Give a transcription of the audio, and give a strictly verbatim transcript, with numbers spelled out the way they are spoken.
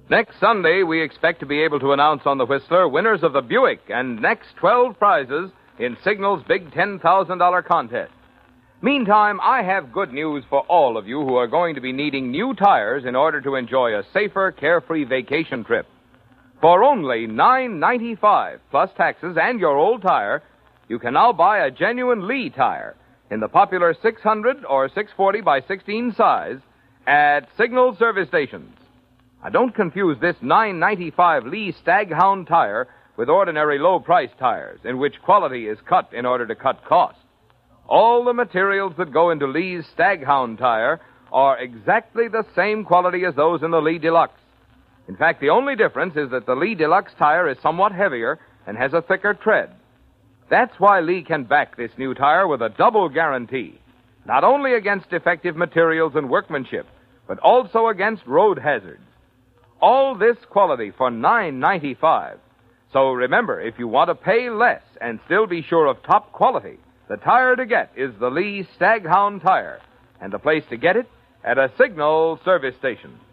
Next Sunday, we expect to be able to announce on the Whistler winners of the Buick and next twelve prizes in Signal's big ten thousand dollars contest. Meantime, I have good news for all of you who are going to be needing new tires in order to enjoy a safer, carefree vacation trip. For only nine ninety-five plus taxes and your old tire, you can now buy a genuine Lee tire in the popular six hundred or six forty by sixteen size at Signal service stations. Now, don't confuse this nine ninety-five Lee Staghound tire with ordinary low-priced tires, in which quality is cut in order to cut cost. All the materials that go into Lee's Staghound tire are exactly the same quality as those in the Lee Deluxe. In fact, the only difference is that the Lee Deluxe tire is somewhat heavier and has a thicker tread. That's why Lee can back this new tire with a double guarantee, not only against defective materials and workmanship, but also against road hazards. All this quality for nine ninety-five. So remember, if you want to pay less and still be sure of top quality, the tire to get is the Lee Staghound tire, and the place to get it at a Signal service station.